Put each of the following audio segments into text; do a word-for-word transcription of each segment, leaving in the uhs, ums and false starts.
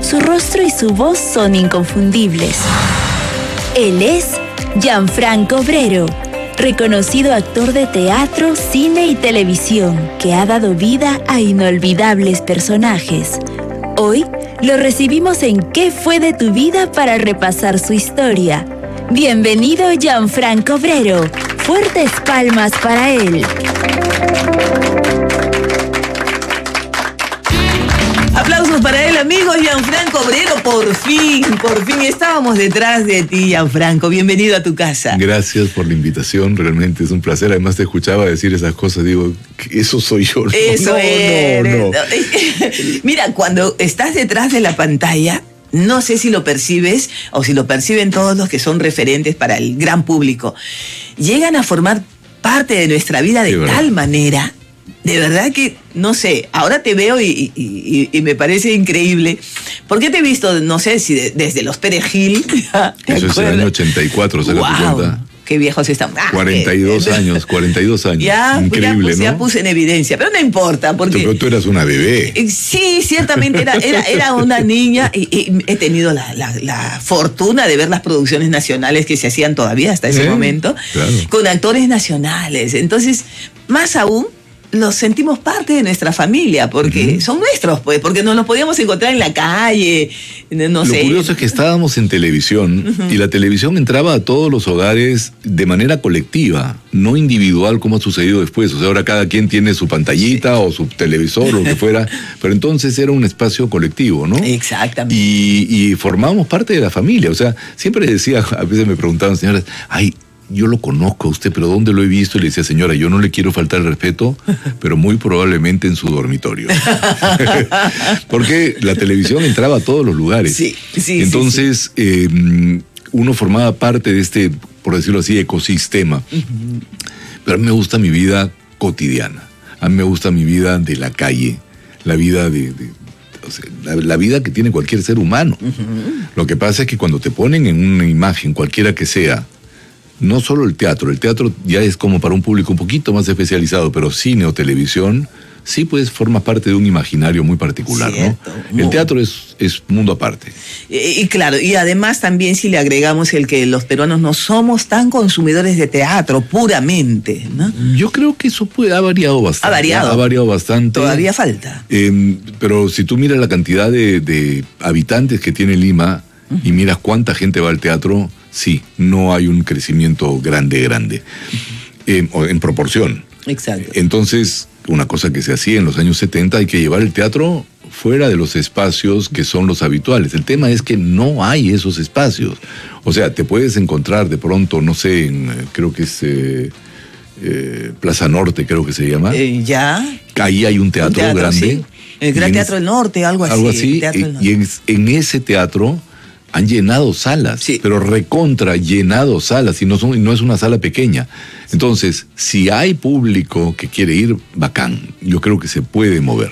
su rostro y su voz son inconfundibles. Él es Gianfranco Obrero, reconocido actor de teatro, cine y televisión que ha dado vida a inolvidables personajes. Hoy lo recibimos en ¿Qué fue de tu vida? Para repasar su historia. Bienvenido, Gianfranco Obrero. Fuertes palmas para él. Aplausos para él, amigo Gianfranco Obrero. Por fin, por fin estábamos detrás de ti, Gianfranco. Bienvenido a tu casa. Gracias por la invitación, realmente es un placer. Además te escuchaba decir esas cosas, digo, eso soy yo. No, eso no, es. no, no. Mira, cuando estás detrás de la pantalla, no sé si lo percibes o si lo perciben todos los que son referentes para el gran público. Llegan a formar parte de nuestra vida de tal manera, de verdad que, no sé, ahora te veo y, y, y, y me parece increíble. ¿Por qué te he visto, no sé, si de, desde los Pérez Gil? Eso es el año ochenta y cuatro, saca wow, tu cuenta. Qué viejos están. Ah, cuarenta y dos años, cuarenta y dos años. Ya, increíble, ya, puse, ¿no? ya puse en evidencia, pero no importa, porque... Pero tú eras una bebé. Sí, ciertamente era, era, era una niña y, y he tenido la, la, la fortuna de ver las producciones nacionales que se hacían todavía hasta ese ¿Eh? momento, Claro. con actores nacionales. Entonces, más aún, los sentimos parte de nuestra familia, porque uh-huh. son nuestros, pues, porque nos los podíamos encontrar en la calle, no Lo sé. Lo curioso es que estábamos en televisión uh-huh. y la televisión entraba a todos los hogares de manera colectiva, no individual como ha sucedido después. O sea, ahora cada quien tiene su pantallita sí. o su televisor o lo que fuera, pero entonces era un espacio colectivo, ¿no? Exactamente. Y, y formábamos parte de la familia. O sea, siempre decía, a veces me preguntaban, señoras, ay, yo lo conozco a usted, pero ¿dónde lo he visto? Y le decía, señora, yo no le quiero faltar el respeto, pero muy probablemente en su dormitorio. Porque la televisión entraba a todos los lugares. Sí, sí, Entonces, sí, sí. Eh, uno formaba parte de este, por decirlo así, ecosistema. Uh-huh. Pero a mí me gusta mi vida cotidiana. A mí me gusta mi vida de la calle, la vida de... de o sea, la, la vida que tiene cualquier ser humano. Uh-huh. Lo que pasa es que cuando te ponen en una imagen, cualquiera que sea, no solo el teatro, el teatro ya es como para un público un poquito más especializado, pero cine o televisión, sí pues forma parte de un imaginario muy particular, cierto, ¿no? El teatro es, es mundo aparte. Y, y claro, y además también si le agregamos el que los peruanos no somos tan consumidores de teatro puramente, ¿no? Yo creo que eso puede, ha variado bastante. Ha variado. Ha variado bastante. Todavía falta. Eh, pero si tú miras la cantidad de, de habitantes que tiene Lima uh-huh. y miras cuánta gente va al teatro, sí, no hay un crecimiento grande, grande, eh, en proporción. Exacto. Entonces, una cosa que se hacía en los años setenta, hay que llevar el teatro fuera de los espacios que son los habituales. El tema es que no hay esos espacios. O sea, te puedes encontrar de pronto, no sé, en, creo que es eh, eh, Plaza Norte, creo que se llama. Eh, ya. Ahí hay un teatro, un teatro grande. Sí. El Gran Teatro del Norte, algo así. Algo así, y, y en, en ese teatro han llenado salas, sí. pero recontra llenado salas, y no, son, no es una sala pequeña. Entonces, si hay público que quiere ir, bacán, yo creo que se puede mover.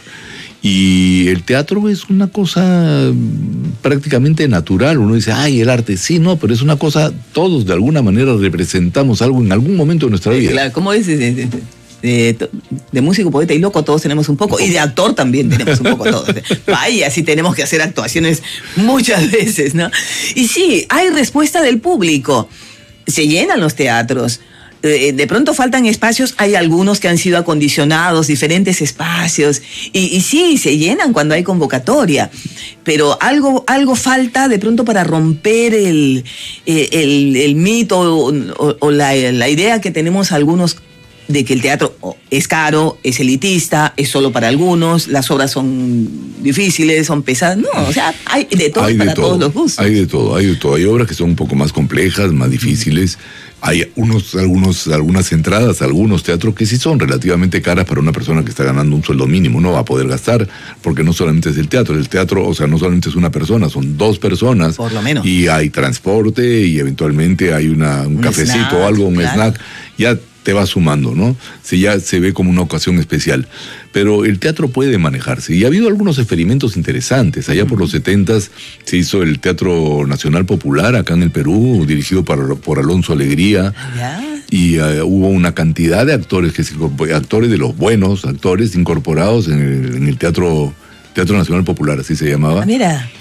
Y el teatro es una cosa prácticamente natural. Uno dice, ay, el arte, sí, no, pero es una cosa, todos de alguna manera representamos algo en algún momento de nuestra vida. Claro, ¿cómo dices? De, de, de músico, poeta y loco todos tenemos un poco, y de actor también tenemos un poco todos. Vaya, sí tenemos que hacer actuaciones muchas veces, ¿no? Y sí, hay respuesta del público. Se llenan los teatros. De pronto faltan espacios, hay algunos que han sido acondicionados, diferentes espacios, y, y sí, se llenan cuando hay convocatoria, pero algo, algo falta de pronto para romper el, el, el mito o, o, o la, la idea que tenemos algunos de que el teatro es caro, es elitista, es solo para algunos, las obras son difíciles, son pesadas. No, o sea, hay de todo hay para de todo, todos los gustos. Hay de todo, hay de todo. Hay obras que son un poco más complejas, más difíciles. Hay unos, algunos, algunas entradas, algunos teatros que sí son relativamente caras para una persona que está ganando un sueldo mínimo. No va a poder gastar, porque no solamente es el teatro. El teatro, o sea, no solamente es una persona, son dos personas. Por lo menos. Y hay transporte y eventualmente hay una, un, un cafecito snack, o algo, un claro. snack. Ya te va sumando, ¿no? Si ya se ve como una ocasión especial. Pero el teatro puede manejarse. Y ha habido algunos experimentos interesantes. Allá por los setentas se hizo el Teatro Nacional Popular acá en el Perú, dirigido por, por Alonso Alegría. ¿Ya? Y uh, hubo una cantidad de actores, que se, actores de los buenos actores incorporados en el, en el Teatro... Teatro Nacional Popular, así se llamaba. Ah, mira.